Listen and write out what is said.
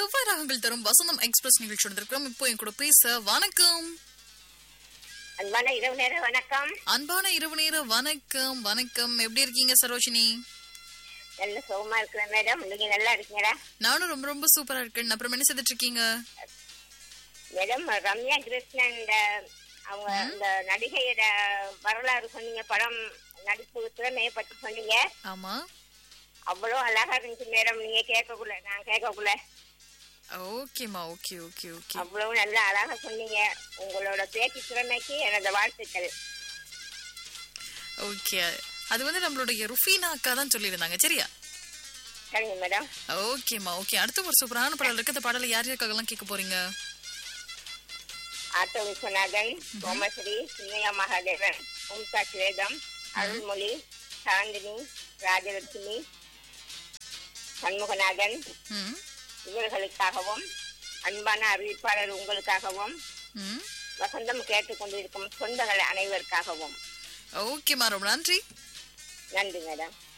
செவ்வாய் ராகங்கள் தரும் வசந்தம் எக்ஸ்பிரஸ் நிகழ்ச்சி வந்திருக்கிறோம். இப்போ என் கூட பேச வணக்கம். அன்பான இரவு நேர வணக்கம். அன்பான இரவு நேர வணக்கம். வணக்கம், எப்படி இருக்கீங்க சரோஷினி? நல்ல சுகமா இருக்கிறேன் மேடம். நீங்க நல்லா இருக்கீங்களா? நானும் ரொம்ப ரொம்ப சூப்பரா இருக்கேன். அப்புறம் என்ன செய்துட்டு இருக்கீங்க மேடம்? ரம்யா கிருஷ்ணன் அவங்க இந்த நடிகையோட வரலாறு சொன்னீங்க, படம் நடிப்பு திறமையை பற்றி சொன்னீங்க. ஆமா, அவ்வளோ அழகா இருந்துச்சு மேடம். நீங்க கேட்கக்குள்ள நான் கேட்கக்குள்ள ஓகேமா. Okay okay okay. அவ்வளவு நல்லா அழகா சொன்னீங்க. உங்களோட பேச்சு திறமைக்கு எனது வாழ்த்துக்கள். ஓகே, அது வந்து நம்மளுடைய ருஃபீனா அக்கா தான் சொல்லியிருந்தாங்க. சரியா? சரிங்க மேடம். ஓகேமா ஓகே. அடுத்து ஒரு சூப்பரான பாடல் இருக்கு. அந்த பாடலை யார் யாருக்காகலாம் கேட்க போறீங்க? ஆட்டோ விஸ்வநாதன், சோமஸ்ரீ, சின்னையா மகாதேவன், மும்தா சுவேதம், அருள்மொழி, சாந்தினி, ராஜலட்சுமி, சண்முகநாதன் இவர்களுக்காகவும், அன்பான அறிவிப்பாளர் உங்களுக்காகவும், வசந்தம் கேட்டுக்கொண்டிருக்கும் சொந்தங்கள் அனைவருக்காகவும். ஓகேமா, ரொம்ப நன்றி. நன்றி மேடம்.